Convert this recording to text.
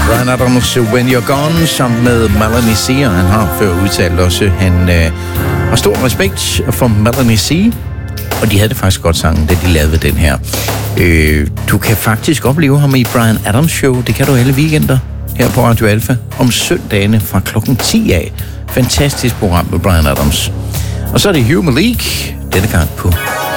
Bryan Adams, When You're Gone, sammen med Melanie C. Og han har før udtalt også, han har stor respekt for Melanie C. Og de havde det faktisk godt sammen, da de lavede den her. Du kan faktisk opleve ham i Bryan Adams Show. Det kan du alle weekender her på Radio Alpha. Om søndagene fra klokken 10 af. Fantastisk program med Bryan Adams. Og så er det Human League, denne gang på